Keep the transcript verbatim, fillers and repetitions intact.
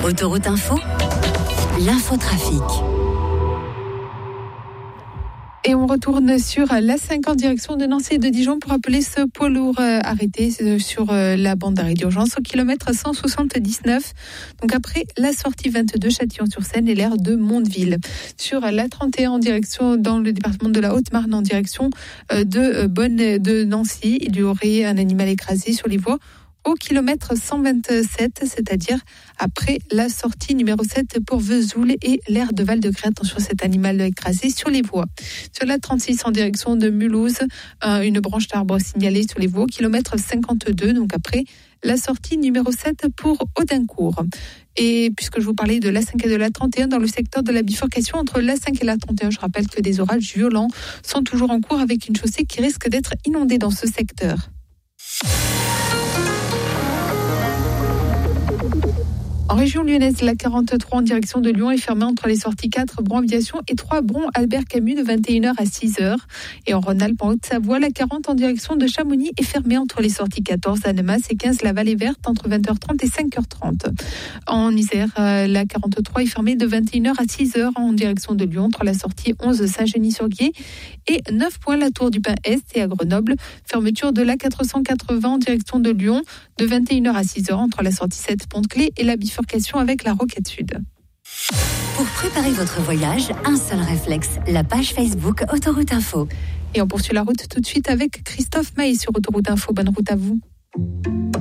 Autoroute Info, l'infotrafic. Et on retourne sur l'A cinq en direction de Nancy et de Dijon pour appeler ce poids lourd arrêté sur la bande d'arrêt d'urgence au kilomètre cent soixante-dix-neuf. Donc après la sortie vingt-deux Châtillon-sur-Seine et l'aire de Mondeville. Sur l'A trente et un en direction dans le département de la Haute-Marne en direction de Bonne de Nancy, il y aurait un animal écrasé sur les voies au kilomètre cent vingt-sept, c'est-à-dire après la sortie numéro sept pour Vesoul et l'aire de Val-de-Grès. Attention, cet animal écrasé sur les voies. Sur la trente-six en direction de Mulhouse, une branche d'arbre signalée sur les voies au kilomètre cinquante-deux, donc après la sortie numéro sept pour Audincourt. Et puisque je vous parlais de l'A cinq et de l'A trente et un dans le secteur de la bifurcation entre l'A cinq et l'A trente et un, je rappelle que des orages violents sont toujours en cours avec une chaussée qui risque d'être inondée dans ce secteur. En région lyonnaise, la quarante-trois en direction de Lyon est fermée entre les sorties quatre Bron Aviation et trois Bron Albert Camus de vingt et une heures à six heures. Et en Rhône-Alpes, en Haute-Savoie, la quarante en direction de Chamonix est fermée entre les sorties quatorze Annemasse et quinze La Vallée Verte entre vingt heures trente et cinq heures trente. En Isère, la quarante-trois est fermée de vingt et une heures à six heures en direction de Lyon entre la sortie onze Saint-Genis-sur-Guiers et neuf Points la Tour du Pin Est. Et à Grenoble, fermeture de la quatre cent quatre-vingts en direction de Lyon de vingt et une heures à six heures entre la sortie sept Pont-de-Clé et la bifurcation avec la Roquette Sud. Pour préparer votre voyage, un seul réflexe, la page Facebook Autoroute Info. Et on poursuit la route tout de suite avec Christophe Maé sur Autoroute Info. Bonne route à vous.